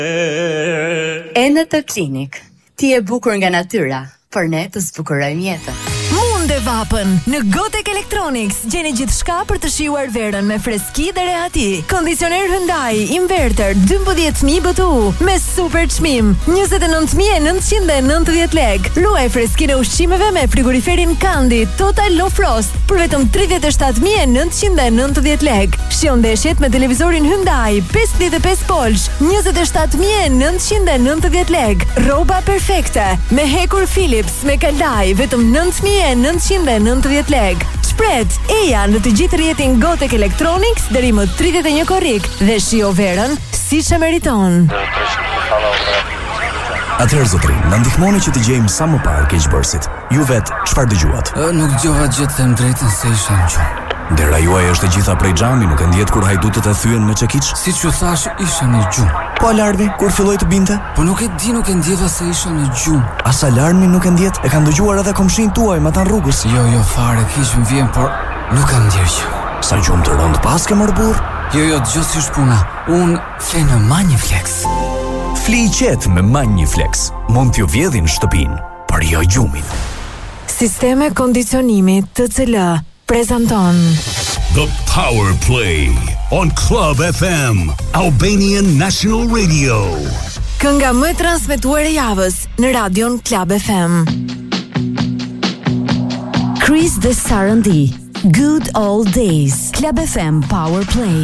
Enetë Klinik. Ti e bukur nga natyra, por ne të zbukurojmë jetën. Munde vapën në Gotek Electronics. Gjeni gjithçka për të shijuar verën me freski dhe rehati. Kondicioner Hyundai inverter 12000 BTU me super çmim 29990 lekë. Ruaj freskinë e ushqimeve me frigoriferin Kandi Total Low Frost për vetëm 37990 lekë. Shijon ndeshjet me televizorin Hyundai 55 polsh 27990 lekë. Rroba perfekte me hekur Philips me kalaj vetëm 9990 lekë. Shpret eja në të gjithë rrjetin Gotek Electronics deri më 31 korrik dhe shijo verën siç e meriton. Atëherë zotrin, na ndihmoni që të gjejmë sa më parë keqbërësit. Ju vet, çfarë dëgjuat? Nuk dëgjova gjë, them drejtën se isha në gjumë. Dera juaj është e gjitha prej xhami, nuk e ndjet kur hajdutët e thyen me çekiç? Siç ju thash, isha në gjumë. Po alarmi, kur filloi të binte? Po nuk e di, nuk e ndjeva se isha në gjumë. As alarmi nuk e ndjet? E kanë dëgjuar edhe komshin tuaj me tan rrugës. Jo, fare, kish më vjen, por nuk kam ndjer gjë. Sa gjumë të rënd pas ke mor burr? Jo, dëgjoj si është puna. Un fle në Maniflex. Fli i qetë me Maniflex. Mund t'ju vjedhin shtëpinë, por jo gjumin. Sisteme kondicionimi TCL prezanton The Power Play on Club FM, Albanian National Radio. Kënga më e transmetuar e javës në radion Club FM. Chris the R&D, Good Old Days. Club FM Power Play.